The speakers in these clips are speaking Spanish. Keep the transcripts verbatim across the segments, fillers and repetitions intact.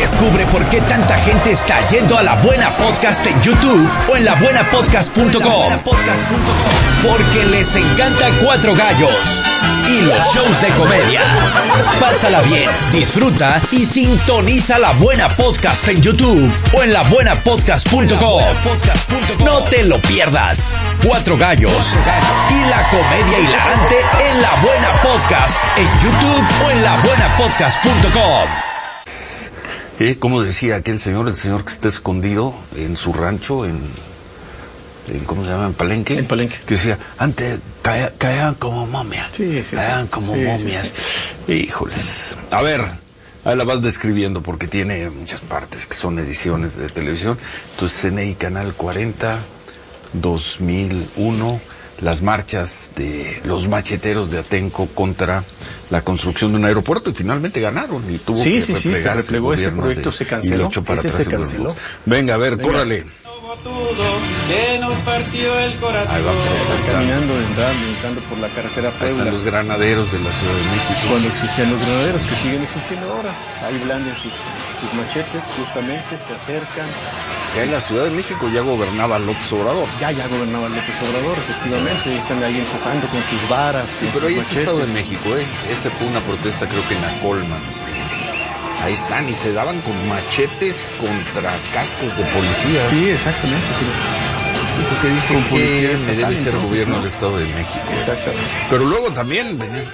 Descubre por qué tanta gente está yendo a La Buena Podcast en YouTube o en la buena podcast punto com. Porque les encanta Cuatro Gallos y los shows de comedia. Pásala bien, disfruta y sintoniza La Buena Podcast en YouTube o en la buena podcast punto com. No te lo pierdas. Cuatro Gallos y la comedia hilarante en La Buena Podcast en YouTube o en la buena podcast punto com. Eh, como decía aquel señor, el señor que está escondido en su rancho, en, en ¿cómo se llama? En Palenque. En Palenque. Que decía, antes caía, caían como momias. Sí, sí, caían sí. como sí, momias. Sí, sí. Híjoles. A ver, ahí la vas describiendo porque tiene muchas partes que son ediciones de televisión. Entonces, C N I Canal cuarenta, dos mil uno, las marchas de los macheteros de Atenco contra la construcción de un aeropuerto, y finalmente ganaron y tuvo sí, que sí, sí, se replegó ese proyecto, de, se canceló. Para ese atrás se canceló. Venga, a ver, Venga. córrale. Que nos partió el corazón. Ahí van protestando. Caminando, entrando, entrando por la carretera Ahí Puebla. están los granaderos de la Ciudad de México. Cuando existían los granaderos, que siguen existiendo ahora. Ahí blandan sus, sus machetes, justamente, se acercan. Ya en la Ciudad de México ya gobernaba López Obrador. Ya, ya gobernaba López Obrador, efectivamente. Sí. Están ahí empujando con sus varas. Sí, con pero sus ahí es machetes. Estado de México, ¿eh? Esa fue una protesta, creo que en Acolman. Ahí están, y se daban con machetes contra cascos de policías. Sí, exactamente. Sí. Sí, porque dicen Con que policía le debe estatal, ser entonces, gobierno ¿no? del Estado de México. Exactamente. Pero luego también venían.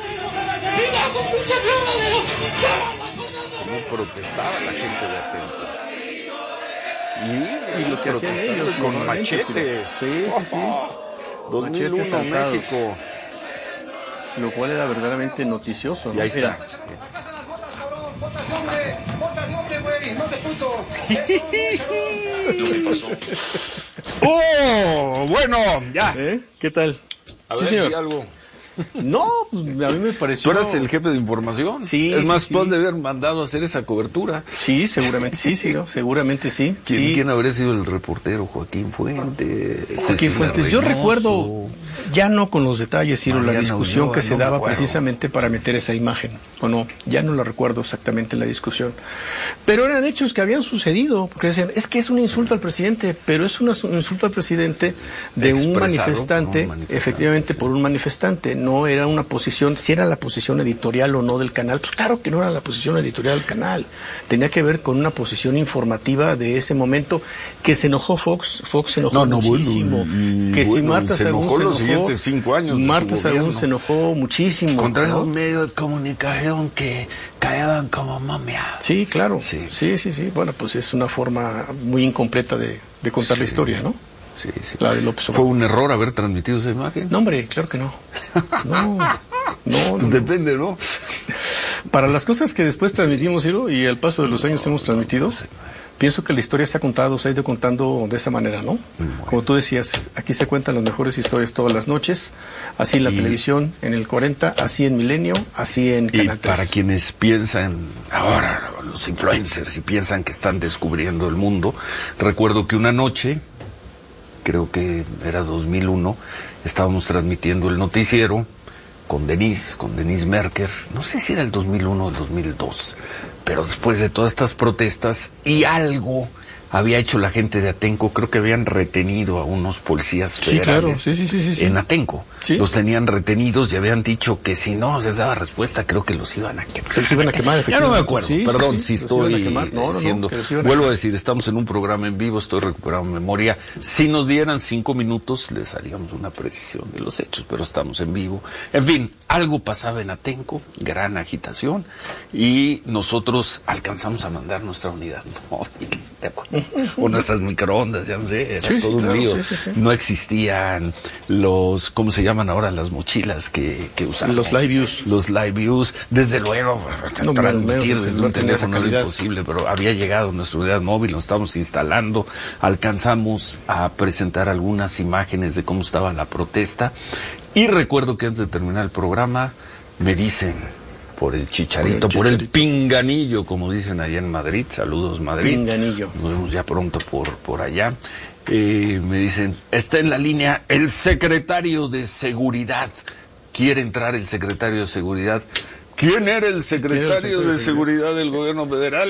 Cómo protestaba la gente de Atenco. Y, y lo que hacían ellos con normalmente, machetes. Sí, sí, sí. dos mil uno Machetes alzados. México. Lo cual era verdaderamente noticioso, ¿no? Y ahí está. ¡Botas hombre! ¡Botas hombre, güey! ¡No te puto! Lo que pasó. ¡Oh! Bueno, ya. ¿Eh? ¿Qué tal? A Sí, ver, señor. di algo. No, pues a mí me pareció... ¿Tú eras el jefe de información? Sí, Es más, sí, tú has sí. de haber mandado a hacer esa cobertura. Sí, seguramente sí, sí, ¿no? Seguramente sí. ¿Quién, sí. ¿Quién habría sido el reportero? Joaquín Fuentes. Joaquín Cecilia Fuentes. Yo Reynoso. recuerdo, ya no con los detalles, Ciro, la Mariana discusión Ulloa, que se no me daba acuerdo. precisamente para meter esa imagen. O no, ya no la recuerdo exactamente la discusión. Pero eran hechos que habían sucedido, porque decían, es que es un insulto al presidente, pero es un insulto al presidente de un Expresado manifestante, por un manifestante, efectivamente sí. por un manifestante. No era una posición, si era la posición editorial o no del canal, pues claro que no era la posición editorial del canal. Tenía que ver con una posición informativa de ese momento, que se enojó Fox, Fox se enojó No, no, muchísimo. bueno, y- que si bueno, Marta se Sagún enojó se los enojó, siguientes cinco años de su Marta Sagún gobierno. se enojó muchísimo. Contra ¿no? los medios de comunicación que caían como momias. Sí, claro. Sí. Sí. sí, sí, sí. Bueno, pues es una forma muy incompleta de, de contar Sí. la historia, ¿no? Sí, sí. La de López ¿Fue Obrador. un error haber transmitido esa imagen? No, hombre, claro que no. No, no, no. Pues depende, ¿no? Para las cosas que después transmitimos, Ciro, y al paso de los años hemos transmitido, pienso que la historia se ha contado, se ha ido contando de esa manera, ¿no? Como tú decías, aquí se cuentan las mejores historias todas las noches, así en la Y- televisión, en el cuarenta, así en Milenio, así en Y Canal tres. para quienes piensan, ahora los influencers, y piensan que están descubriendo el mundo, recuerdo que una noche, creo que era dos mil uno, estábamos transmitiendo el noticiero con Denise, con Denise Merker, no sé si era el dos mil uno o el dos mil dos, pero después de todas estas protestas y algo había hecho la gente de Atenco, creo que habían retenido a unos policías Sí, federales claro, sí, sí, sí, sí, sí. en Atenco. Sí. Los tenían retenidos y habían dicho que si no se daba respuesta, creo que los iban a quemar. Se los iban a quemar, Ya no me efectivamente. acuerdo, Sí, sí, perdón sí, si los iban a estoy quemar. No, no, no, siendo... que los iban a Vuelvo a quemar. decir, estamos en un programa en vivo, estoy recuperando memoria. Si nos dieran cinco minutos, les haríamos una precisión de los hechos, pero estamos en vivo. En fin, algo pasaba en Atenco, gran agitación, y nosotros alcanzamos a mandar nuestra unidad móvil, ¿de acuerdo? O nuestras microondas, ya no sé, era Sí, sí, todo un claro, lío. sí, sí, sí. No existían los, ¿cómo se llaman ahora? Las mochilas que, que usamos. Los live views. Los live views, desde luego, No, transmitir menos, desde no un tenía esa teléfono era calidad. imposible, pero había llegado nuestra unidad móvil, nos estábamos instalando, alcanzamos a presentar algunas imágenes de cómo estaba la protesta, y recuerdo que antes de terminar el programa me dicen, por el chicharito, por el, Por el chicharito. pinganillo, como dicen allá en Madrid, saludos Madrid, Pinganillo. nos vemos ya pronto por, por allá. Eh, me dicen, está en la línea el secretario de Seguridad. Quiere entrar el secretario de Seguridad. ¿Quién era el secretario, secretario de de Seguridad del gobierno federal?